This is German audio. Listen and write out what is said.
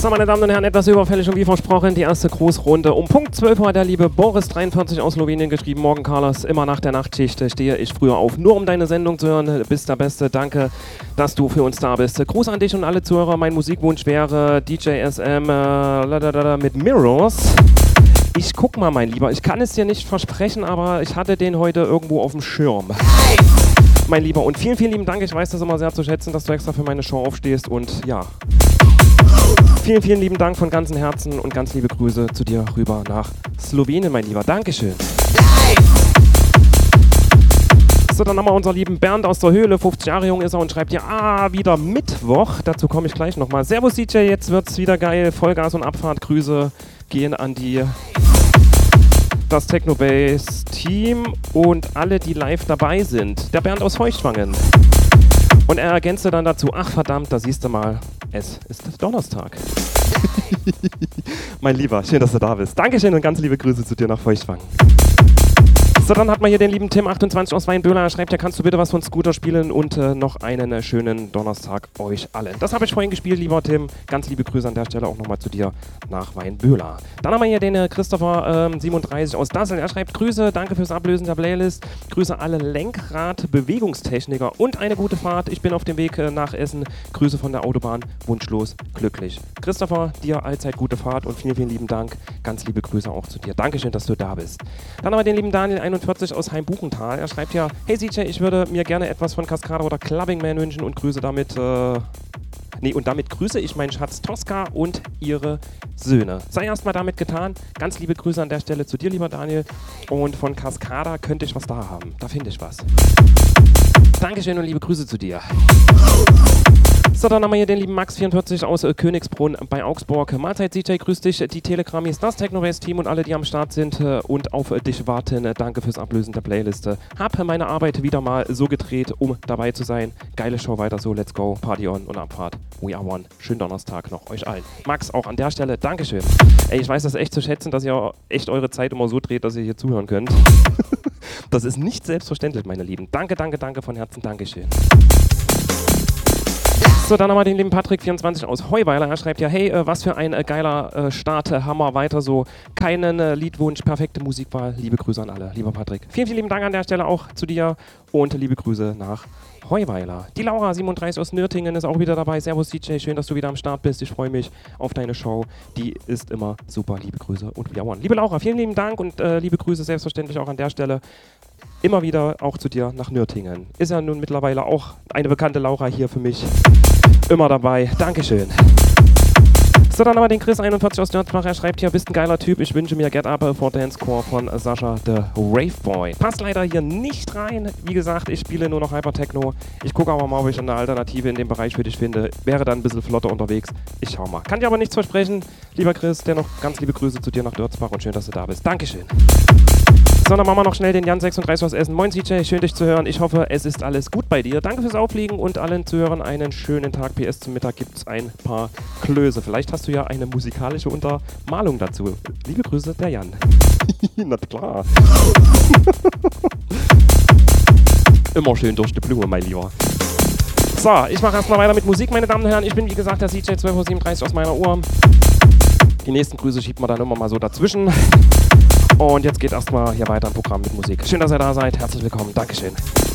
So, meine Damen und Herren, etwas überfällig und wie versprochen, die erste Grußrunde. Um Punkt 12 Uhr hat der liebe Boris43 aus Slowenien geschrieben. Morgen, Carlos, immer nach der Nachtschicht stehe ich früher auf, nur um deine Sendung zu hören. Bist der Beste, danke, dass du für uns da bist. Gruß an dich und alle Zuhörer. Mein Musikwunsch wäre DJ SM mit Mirrors. Ich guck mal, mein Lieber, ich kann es dir nicht versprechen, aber ich hatte den heute irgendwo auf dem Schirm. Mein Lieber, und vielen, vielen lieben Dank. Ich weiß das immer sehr zu schätzen, dass du extra für meine Show aufstehst und ja. Vielen, vielen lieben Dank von ganzem Herzen und ganz liebe Grüße zu dir rüber nach Slowenien, mein Lieber. Dankeschön. So, dann haben wir unseren lieben Bernd aus der Höhle, 50 Jahre jung ist er und schreibt hier, wieder Mittwoch. Dazu komme ich gleich nochmal. Servus DJ, jetzt wird's wieder geil. Vollgas und Abfahrt. Grüße gehen an das Technobase-Team und alle, die live dabei sind. Der Bernd aus Feuchtwangen. Und er ergänzte dann dazu, ach verdammt, da siehst du mal, es ist Donnerstag. Mein Lieber, schön, dass du da bist. Dankeschön und ganz liebe Grüße zu dir nach Feuchtwangen. So, dann hat man hier den lieben Tim28 aus Weinböhler. Er schreibt ja, kannst du bitte was von Scooter spielen und noch einen schönen Donnerstag euch allen. Das habe ich vorhin gespielt, lieber Tim. Ganz liebe Grüße an der Stelle auch nochmal zu dir nach Weinböhler. Dann haben wir hier den Christopher37 aus Dassel. Er schreibt, Grüße, danke fürs Ablösen der Playlist. Grüße alle Lenkrad-Bewegungstechniker und eine gute Fahrt. Ich bin auf dem Weg nach Essen. Grüße von der Autobahn. Wunschlos glücklich. Christopher, dir allzeit gute Fahrt und vielen, vielen lieben Dank. Ganz liebe Grüße auch zu dir. Dankeschön, dass du da bist. Dann haben wir den lieben Daniel 41 aus Heimbuchental. Er schreibt ja, hey CJ, ich würde mir gerne etwas von Cascada oder Clubbing Man wünschen und grüße damit, damit grüße ich meinen Schatz Tosca und ihre Söhne. Sei erstmal damit getan. Ganz liebe Grüße an der Stelle zu dir, lieber Daniel. Und von Cascada könnte ich was da haben. Da finde ich was. Dankeschön und liebe Grüße zu dir. So, dann haben wir hier den lieben Max44 aus Königsbrunn bei Augsburg. Mahlzeit CJ, grüß dich, die Telegramis, das Technobase-Team und alle, die am Start sind und auf dich warten. Danke fürs Ablösen der Playliste. Hab meine Arbeit wieder mal so gedreht, um dabei zu sein. Geile Show, weiter so, let's go, Party on und Abfahrt. We are one. Schönen Donnerstag noch euch allen. Max, auch an der Stelle, Dankeschön. Ey, ich weiß das echt zu schätzen, dass ihr echt eure Zeit immer so dreht, dass ihr hier zuhören könnt. Das ist nicht selbstverständlich, meine Lieben. Danke, danke, danke von Herzen, Dankeschön. So, dann haben wir den lieben Patrick24 aus Heuweiler. Er schreibt ja, hey, was für ein geiler Start, Hammer, weiter so. Keinen Liedwunsch, perfekte Musikwahl. Liebe Grüße an alle, lieber Patrick. Vielen, vielen lieben Dank an der Stelle auch zu dir und liebe Grüße nach Heuweiler. Die Laura37 aus Nürtingen ist auch wieder dabei. Servus DJ, schön, dass du wieder am Start bist. Ich freue mich auf deine Show. Die ist immer super. Liebe Grüße und wir one. Liebe Laura, vielen lieben Dank und liebe Grüße selbstverständlich auch an der Stelle. Immer wieder auch zu dir nach Nürtingen. Ist ja nun mittlerweile auch eine bekannte Laura hier für mich. Immer dabei. Dankeschön. So, dann haben wir den Chris41 aus Nürnberg. Er schreibt hier, bist ein geiler Typ. Ich wünsche mir Get Up for Dance Core von Sascha the Rave Boy. Passt leider hier nicht rein. Wie gesagt, ich spiele nur noch Hypertechno. Ich gucke aber mal, ob ich eine Alternative in dem Bereich für dich finde. Wäre dann ein bisschen flotter unterwegs. Ich schau mal. Kann dir aber nichts versprechen. Lieber Chris, dennoch ganz liebe Grüße zu dir nach Dörzbach und schön, dass du da bist. Dankeschön. So, dann machen wir noch schnell den Jan36 aus Essen. Moin CJ, schön dich zu hören. Ich hoffe, es ist alles gut bei dir. Danke fürs Auflegen und allen Zuhörern einen schönen Tag. PS zum Mittag gibt es ein paar Klöße. Vielleicht hast du ja eine musikalische Untermalung dazu. Liebe Grüße, der Jan. Na klar. Immer schön durch die Blume, mein Lieber. So, ich mache erstmal weiter mit Musik, meine Damen und Herren. Ich bin, wie gesagt, der CJ 12:37 aus meiner Uhr. Die nächsten Grüße schiebt man dann immer mal so dazwischen. Und jetzt geht erstmal hier weiter im Programm mit Musik. Schön, dass ihr da seid. Herzlich willkommen. Dankeschön.